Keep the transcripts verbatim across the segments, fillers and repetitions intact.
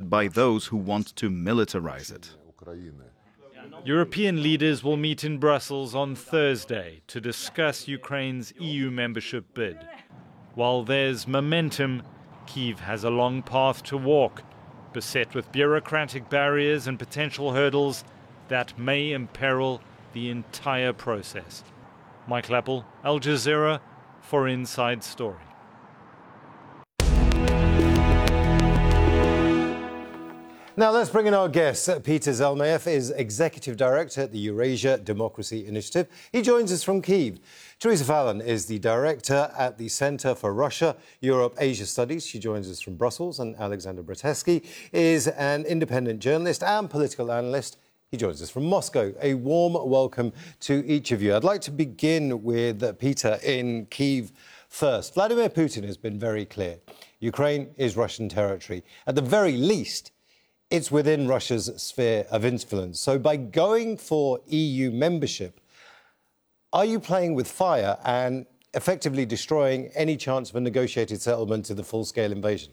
led by those who want to militarize it. European leaders will meet in Brussels on Thursday to discuss Ukraine's E U membership bid. While there's momentum, Kyiv has a long path to walk, beset with bureaucratic barriers and potential hurdles that may imperil the entire process. Mike Lappel, Al Jazeera, for Inside Story. Now let's bring in our guest. Peter Zelmayev is Executive Director at the Eurasia Democracy Initiative. He joins us from Kyiv. Teresa Fallon is the Director at the Centre for Russia, Europe, Asia Studies. She joins us from Brussels. And Alexander Bratetsky is an independent journalist and political analyst. He joins us from Moscow. A warm welcome to each of you. I'd like to begin with Peter in Kyiv first. Vladimir Putin has been very clear. Ukraine is Russian territory. At the very least, it's within Russia's sphere of influence. So by going for E U membership, are you playing with fire and effectively destroying any chance of a negotiated settlement to the full-scale invasion?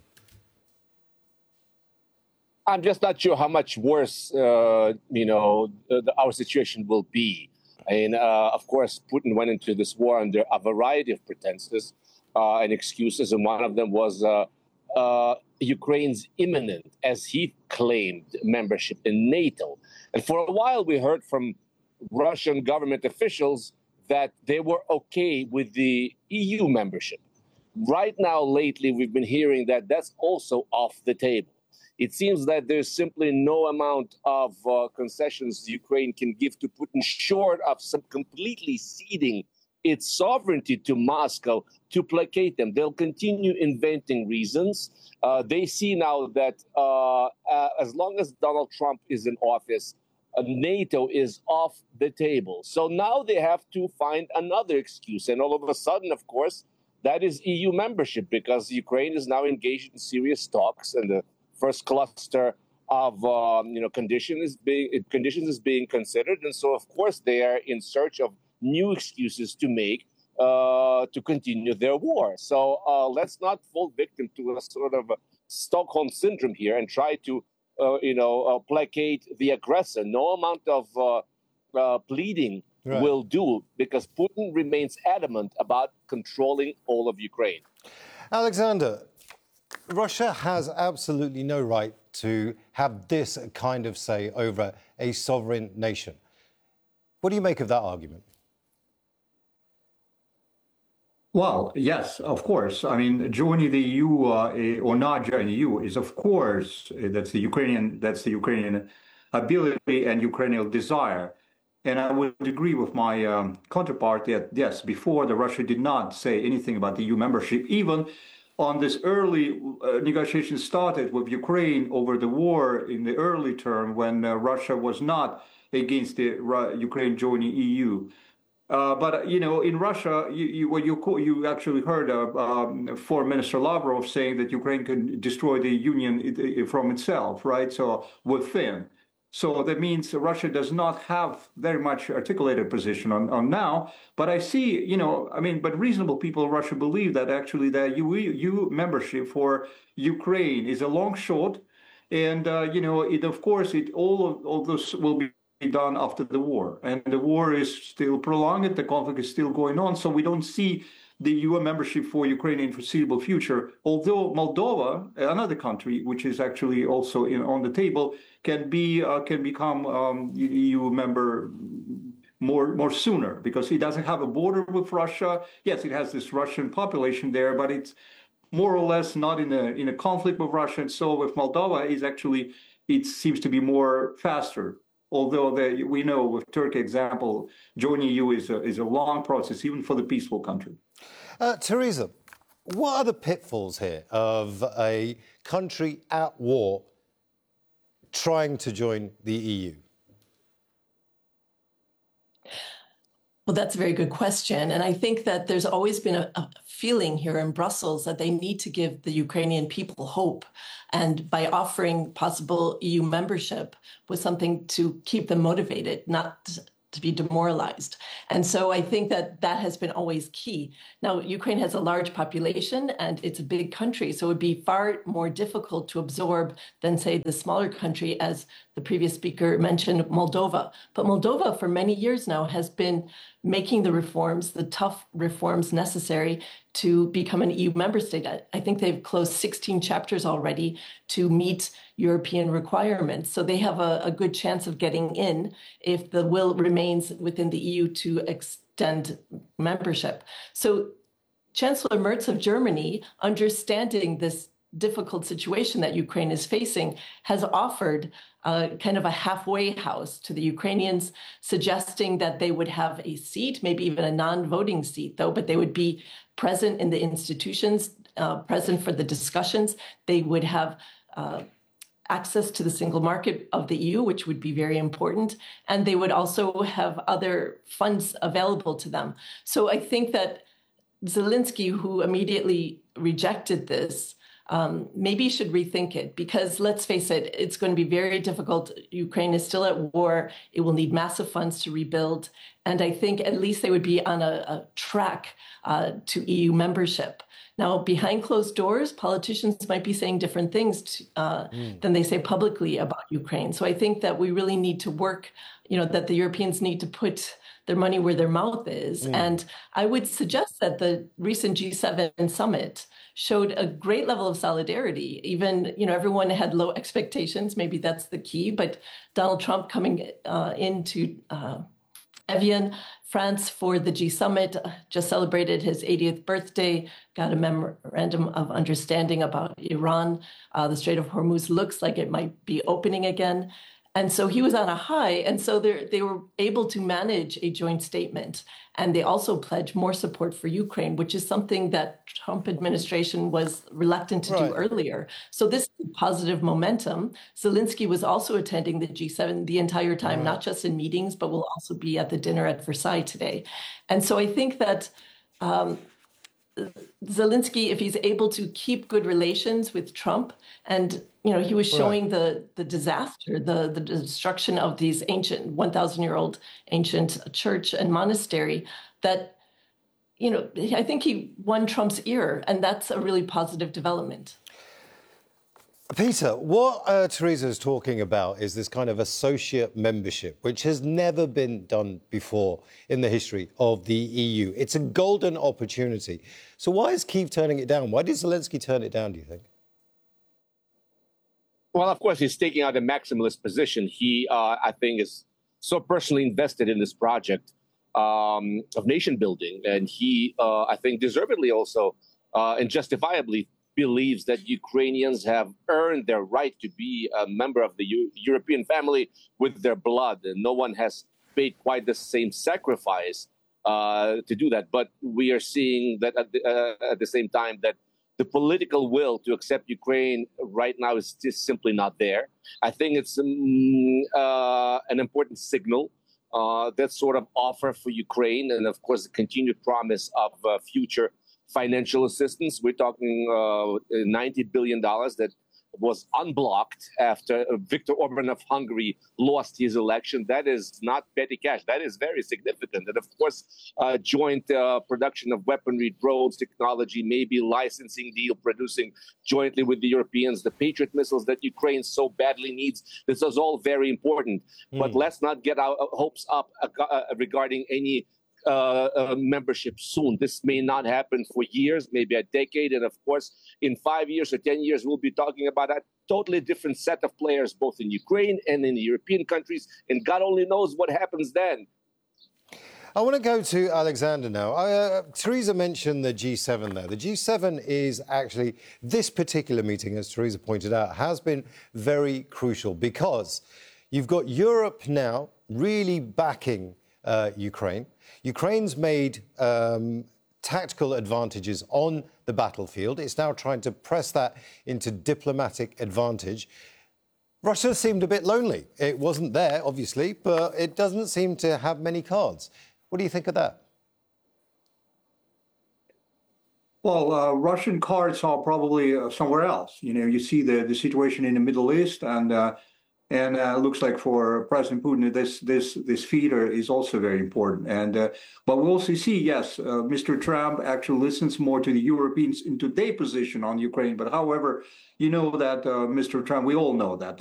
I'm just not sure how much worse, uh, you know, the, the, our situation will be. I mean, uh, of course, Putin went into this war under a variety of pretenses uh, and excuses, and one of them was uh, uh, Ukraine's imminent, as he claimed, membership in NATO. And for a while, we heard from Russian government officials that they were okay with the E U membership. Right now, lately, we've been hearing that that's also off the table. It seems that there's simply no amount of uh, concessions Ukraine can give to Putin, short of some completely ceding its sovereignty to Moscow to placate them. They'll continue inventing reasons. Uh, they see now that uh, uh, as long as Donald Trump is in office, uh, NATO is off the table. So now they have to find another excuse. And all of a sudden, of course, that is E U membership, because Ukraine is now engaged in serious talks, and the first cluster of um, you know condition is being conditions is being considered, and so of course they are in search of new excuses to make uh, to continue their war. So uh, let's not fall victim to a sort of a Stockholm syndrome here and try to uh, you know uh, placate the aggressor. No amount of uh, uh, pleading right. will do, because Putin remains adamant about controlling all of Ukraine. Alexander, Russia has absolutely no right to have this kind of say over a sovereign nation. What do you make of that argument? Well, yes, of course. I mean, joining the E U uh, or not joining the E U is, of course, that's the Ukrainian that's the Ukrainian ability and Ukrainian desire. And I would agree with my um, counterpart that, yes, before the Russia did not say anything about the E U membership, even on this early uh, negotiations started with Ukraine over the war in the early term, when uh, Russia was not against the uh, Ukraine joining E U. Uh, but, uh, you know, in Russia, you, you, well, you, you actually heard uh, um, Foreign Minister Lavrov saying that Ukraine can destroy the union from itself, right? So within. So that means Russia does not have very much articulated position on, on now. But I see, you know, I mean, but reasonable people in Russia believe that actually the E U membership for Ukraine is a long shot. And, uh, you know, it, of course, it all of all this will be done after the war. And the war is still prolonged. The conflict is still going on. So we don't see the E U membership for Ukraine in foreseeable future. Although Moldova, another country which is actually also in, on the table, can be uh, can become um, E U member more more sooner, because it doesn't have a border with Russia. Yes, it has this Russian population there, but it's more or less not in a in a conflict with Russia. And so with Moldova, is actually it seems to be more faster. Although the, we know with Turkey example, joining E U is a, is a long process, even for the peaceful country. Uh, Teresa, what are the pitfalls here of a country at war trying to join the E U? Well, that's a very good question. And I think that there's always been a, a feeling here in Brussels that they need to give the Ukrainian people hope. And by offering possible E U membership was something to keep them motivated, not to be demoralized. And so I think that that has been always key. Now, Ukraine has a large population and it's a big country, so it would be far more difficult to absorb than, say, the smaller country, as the previous speaker mentioned, Moldova. But Moldova, for many years now, has been making the reforms, the tough reforms necessary to become an E U member state. I think they've closed sixteen chapters already to meet European requirements. So they have a, a good chance of getting in if the will remains within the E U to extend membership. So Chancellor Merz of Germany, understanding this difficult situation that Ukraine is facing, has offered uh, kind of a halfway house to the Ukrainians, suggesting that they would have a seat, maybe even a non-voting seat, though, but they would be present in the institutions, uh, present for the discussions. They would have uh, access to the single market of the E U, which would be very important. And they would also have other funds available to them. So I think that Zelensky, who immediately rejected this, um, maybe should rethink it, because let's face it, it's going to be very difficult. Ukraine is still at war. It will need massive funds to rebuild. And I think at least they would be on a, a track uh, to E U membership. Now, behind closed doors, politicians might be saying different things to, uh, mm. than they say publicly about Ukraine. So I think that we really need to work, you know, that the Europeans need to put their money where their mouth is. Mm. And I would suggest that the recent G seven summit showed a great level of solidarity. Even, you know, everyone had low expectations. Maybe that's the key. But Donald Trump coming uh, into uh, Evian, France, for the G summit, uh, just celebrated his eightieth birthday, got a memorandum of understanding about Iran. Uh, the Strait of Hormuz looks like it might be opening again. And so he was on a high. And so they were able to manage a joint statement. And they also pledged more support for Ukraine, which is something that Trump administration was reluctant to right. do earlier. So this is positive momentum. Zelensky was also attending the G seven the entire time, right. not just in meetings, but will also be at the dinner at Versailles today. And so I think that um, Zelensky, if he's able to keep good relations with Trump, and you know, he was showing right. the the disaster, the the destruction of these ancient one thousand year old ancient church and monastery, that, you know, I think he won Trump's ear, and that's a really positive development. Peter, what uh, Teresa is talking about is this kind of associate membership, which has never been done before in the history of the E U. It's a golden opportunity. So why is Kyiv turning it down? Why did Zelensky turn it down, do you think? Well, of course, he's taking out a maximalist position. He, uh, I think, is so personally invested in this project um, of nation building. And he, uh, I think, deservedly also uh, and justifiably believes that Ukrainians have earned their right to be a member of the U- European family with their blood. And no one has paid quite the same sacrifice uh, to do that. But we are seeing that at the, uh, at the same time that the political will to accept Ukraine right now is just simply not there. I think it's um, uh, an important signal, uh, that sort of offer for Ukraine, and of course the continued promise of uh, future financial assistance. We're talking uh, ninety billion dollars that was unblocked after Viktor Orban of Hungary lost his election. That is not petty cash. That is very significant. And of course, uh, joint uh, production of weaponry, drones, technology, maybe licensing deal producing jointly with the Europeans, the Patriot missiles that Ukraine so badly needs. This is all very important. Mm. But let's not get our hopes up uh, regarding any Uh, uh, membership soon. This may not happen for years, maybe a decade. And of course, in five years or ten years, we'll be talking about a totally different set of players, both in Ukraine and in the European countries. And God only knows what happens then. I want to go to Alexander now. Uh, Teresa mentioned the G seven there. The G seven is actually, this particular meeting, as Teresa pointed out, has been very crucial because you've got Europe now really backing uh, Ukraine. Ukraine's made um, tactical advantages on the battlefield. It's now trying to press that into diplomatic advantage. Russia seemed a bit lonely. It wasn't there, obviously, but it doesn't seem to have many cards. What do you think of that? Well, uh, Russian cards are probably uh, somewhere else. You know, you see the, the situation in the Middle East, and uh, And uh, looks like for President Putin, this this this feeder is also very important. And uh, but we also see, yes, uh, Mister Trump actually listens more to the Europeans into their position on Ukraine. But however, you know that uh, Mister Trump, we all know that.